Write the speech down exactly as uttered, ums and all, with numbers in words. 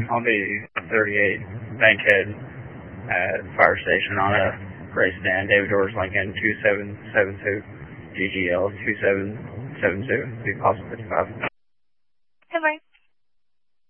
I'll be thirty-eight Bankhead at fire station on a race stand. David George Lincoln two seven seven two G G L two seven seven two. Be possible fifty-five.